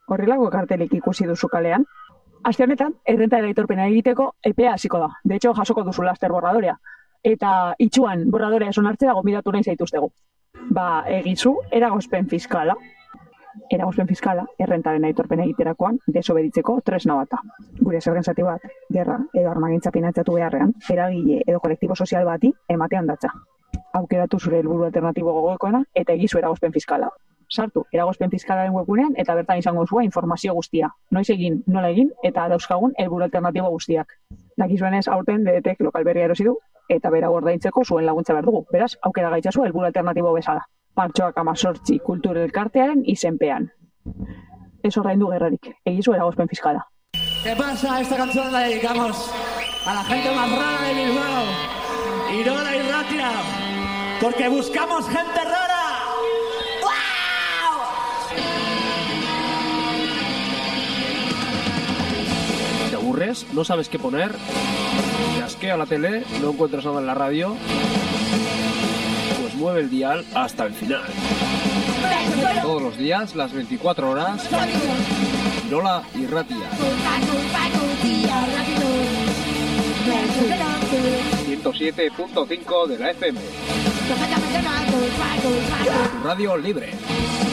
Horrelako kartelik ikusi duzu kalean. Aste honetan, errentaren aitorpena egiteko epea hasiko da. De hecho, jasoko duzu laster borradorea. Eta itxuan borradorea eson hartzera gonbidatu nahi zaituztegu. Egizu, eragozpen fiskala. Eragozpen fiskala, errentaren aitorpena egiterakoan, desobeditzeko tresna bata. Gure zergen zati bat, gerra edo armagintza finantzatu beharrean, eragile edo kolektibo sozial bati ematean datza. Aukeratu zure helburu alternatibo gogokoena eta egizu eragozpen fiskala. Sartu eragozpen fiskalaren webgunean eta bertan izango zua informazio guztia. Noiz egin, nola egin eta dauzkagun helburu alternatibo guztiak. Dakizuenez aurten DDTek lokal berria erosi du eta bera ordaintzeko zuen laguntza behar dugu. Beraz, aukera gaitzazu helburu alternatibo bezala. Martxoak 18 kultur elkartearen izenpean. Ez ordaindu gerrarik, egizu eragozpen fiskala. ¿Qué pasa? Esta canción la dedicamos a la gente más rara de Bilbao. Irola y Ratia. Porque buscamos gente rara. ¿Te aburres? ¿No sabes qué poner? ¿Te asquea la tele? ¿No encuentras nada en la radio? Pues mueve el dial hasta el final. Todos los días, las 24 horas, Irola y Ratia. 107.5 de la FM. Tu radio libre.